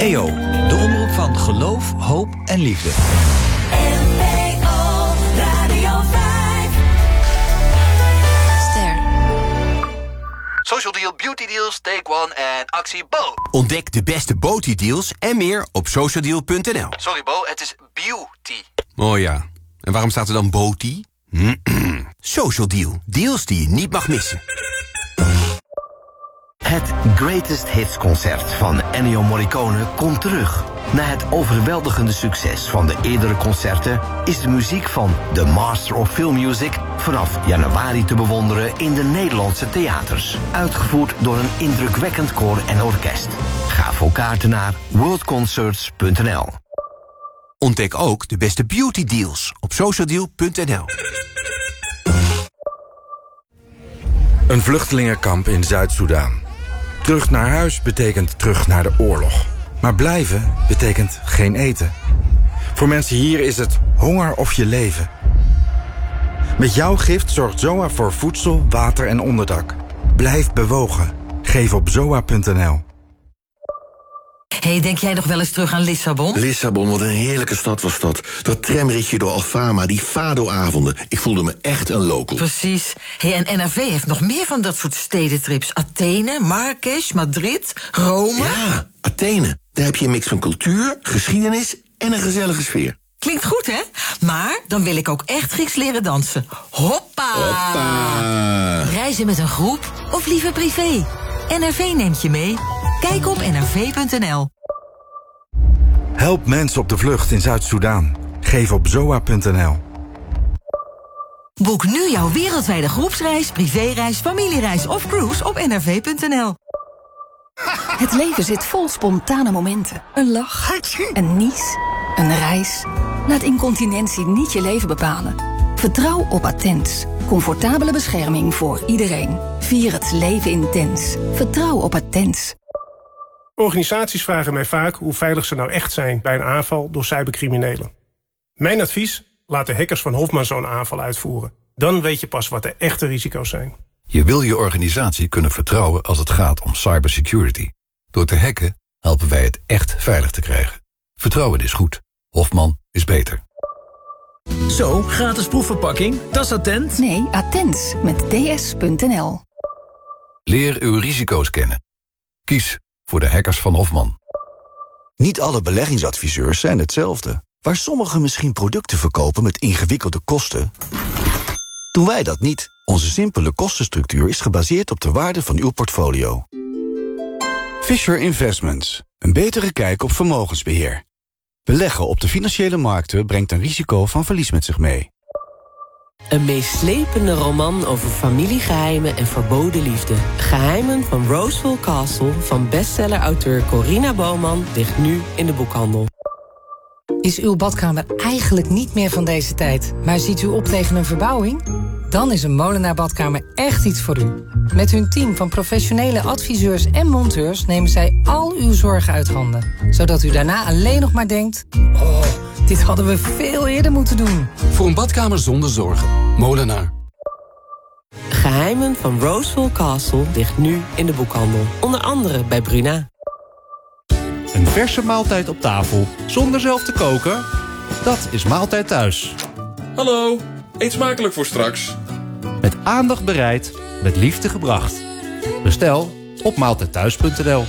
EO, de omroep van geloof, hoop en liefde. NPO Radio 5. Ster. Social Deal, Beauty Deals, Take One en actie Bo. Ontdek de beste Beauty deals en meer op socialdeal.nl. Sorry Bo, het is beauty. Oh ja, en waarom staat er dan Beauty? Social Deal, deals die je niet mag missen. Het Greatest Hits concert van Ennio Morricone komt terug. Na het overweldigende succes van de eerdere concerten is de muziek van The Master of Film Music vanaf januari te bewonderen in de Nederlandse theaters. Uitgevoerd door een indrukwekkend koor en orkest. Ga voor kaarten naar worldconcerts.nl. Ontdek ook de beste beauty deals op socialdeal.nl. Een vluchtelingenkamp in Zuid-Soedan. Terug naar huis betekent terug naar de oorlog. Maar blijven betekent geen eten. Voor mensen hier is het honger of je leven. Met jouw gift zorgt ZOA voor voedsel, water en onderdak. Blijf bewogen. Geef op zoa.nl. Hey, denk jij nog wel eens terug aan Lissabon? Lissabon, wat een heerlijke stad was dat. Dat tramritje door Alfama, die Fado-avonden. Ik voelde me echt een local. Precies. Hey, en NRV heeft nog meer van dat soort stedentrips. Athene, Marrakesh, Madrid, Rome. Ja, Athene. Daar heb je een mix van cultuur, geschiedenis en een gezellige sfeer. Klinkt goed, hè? Maar dan wil ik ook echt Grieks leren dansen. Hoppa! Hoppa! Reizen met een groep of liever privé? NRV neemt je mee. Kijk op nrv.nl. Help mensen op de vlucht in Zuid-Soedan. Geef op zoa.nl. Boek nu jouw wereldwijde groepsreis, privéreis, familiereis of cruise op nrv.nl. Het leven zit vol spontane momenten. Een lach, een nies, een reis. Laat incontinentie niet je leven bepalen. Vertrouw op Attens. Comfortabele bescherming voor iedereen. Vier het leven intens. Vertrouw op Attens. Organisaties vragen mij vaak hoe veilig ze nou echt zijn bij een aanval door cybercriminelen. Mijn advies? Laat de hackers van Hofman zo'n aanval uitvoeren. Dan weet je pas wat de echte risico's zijn. Je wil je organisatie kunnen vertrouwen als het gaat om cybersecurity. Door te hacken helpen wij het echt veilig te krijgen. Vertrouwen is goed. Hofman is beter. Zo, gratis proefverpakking. Dat is Attent. Nee, Attens met ds.nl. Leer uw risico's kennen. Kies voor de hackers van Hofman. Niet alle beleggingsadviseurs zijn hetzelfde. Waar sommigen misschien producten verkopen met ingewikkelde kosten, doen wij dat niet. Onze simpele kostenstructuur is gebaseerd op de waarde van uw portfolio. Fisher Investments. Een betere kijk op vermogensbeheer. Beleggen op de financiële markten brengt een risico van verlies met zich mee. Een meeslepende roman over familiegeheimen en verboden liefde. Geheimen van Roswell Castle van bestseller-auteur Corina Bouwman ligt nu in de boekhandel. Is uw badkamer eigenlijk niet meer van deze tijd, maar ziet u op tegen een verbouwing? Dan is een Molenaar Badkamer echt iets voor u. Met hun team van professionele adviseurs en monteurs nemen zij al uw zorgen uit handen. Zodat u daarna alleen nog maar denkt: oh, dit hadden we veel eerder moeten doen. Voor een badkamer zonder zorgen. Molenaar. Geheimen van Roswell Castle ligt nu in de boekhandel. Onder andere bij Bruna. Een verse maaltijd op tafel, zonder zelf te koken? Dat is Maaltijd Thuis. Hallo, eet smakelijk voor straks. Met aandacht bereid, met liefde gebracht. Bestel op maaltijdthuis.nl.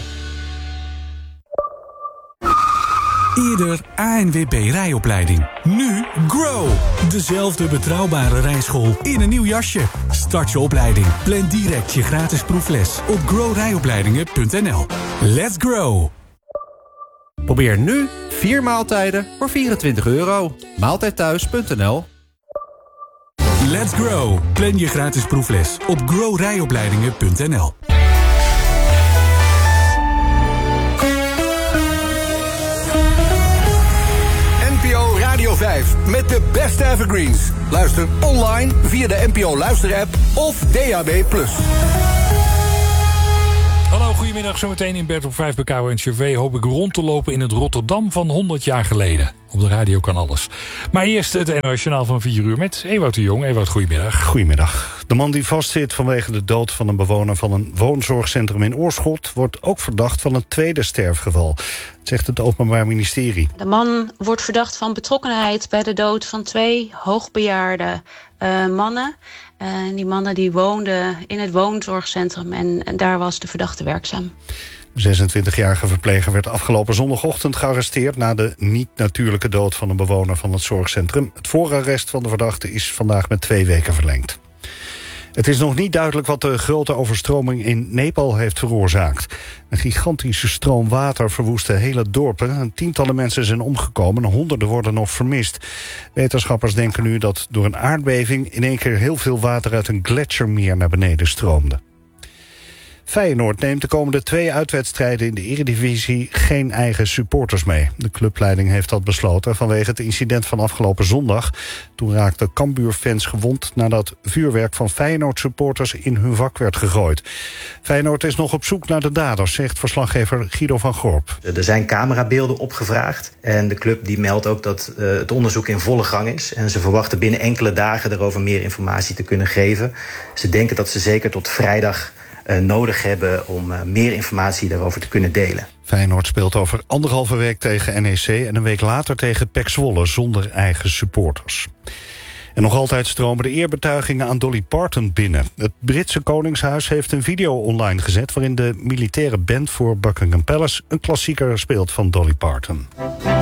Eerder ANWB rijopleiding. Nu Grow. Dezelfde betrouwbare rijschool in een nieuw jasje. Start je opleiding. Plan direct je gratis proefles op growrijopleidingen.nl. Let's grow. Probeer nu 4 maaltijden voor €24. Maaltijdthuis.nl. Let's grow. Plan je gratis proefles op growrijopleidingen.nl. NPO Radio 5 met de beste evergreens. Luister online via de NPO Luister-app of DAB+. Hallo, goedemiddag. Zometeen in Bert op 5 bij KRO NCRV hoop ik rond te lopen in het Rotterdam van 100 jaar geleden. Op de radio kan alles. Maar eerst het NOS Journaal van 4 uur met Ewout de Jong. Ewout, goedemiddag. Goedemiddag. De man die vastzit vanwege de dood van een bewoner van een woonzorgcentrum in Oorschot wordt ook verdacht van een tweede sterfgeval, zegt het Openbaar Ministerie. De man wordt verdacht van betrokkenheid bij de dood van 2 hoogbejaarde mannen. Die mannen die woonden in het woonzorgcentrum en daar was de verdachte werkzaam. De 26-jarige verpleger werd afgelopen zondagochtend gearresteerd na de niet-natuurlijke dood van een bewoner van het zorgcentrum. Het voorarrest van de verdachte is vandaag met 2 weken verlengd. Het is nog niet duidelijk wat de grote overstroming in Nepal heeft veroorzaakt. Een gigantische stroom water verwoestte hele dorpen. Tientallen mensen zijn omgekomen en honderden worden nog vermist. Wetenschappers denken nu dat door een aardbeving in één keer heel veel water uit een gletsjermeer naar beneden stroomde. Feyenoord neemt de komende 2 uitwedstrijden in de Eredivisie geen eigen supporters mee. De clubleiding heeft dat besloten vanwege het incident van afgelopen zondag. Toen raakten Cambuur-fans gewond nadat vuurwerk van Feyenoord-supporters in hun vak werd gegooid. Feyenoord is nog op zoek naar de daders, zegt verslaggever Guido van Gorp. Er zijn camerabeelden opgevraagd en de club die meldt ook dat het onderzoek in volle gang is. En ze verwachten binnen enkele dagen daarover meer informatie te kunnen geven. Ze denken dat ze zeker tot vrijdag nodig hebben om meer informatie daarover te kunnen delen. Feyenoord speelt over 1,5 week tegen NEC en een week later tegen PEC Zwolle zonder eigen supporters. En nog altijd stromen de eerbetuigingen aan Dolly Parton binnen. Het Britse Koningshuis heeft een video online gezet waarin de militaire band voor Buckingham Palace een klassieker speelt van Dolly Parton.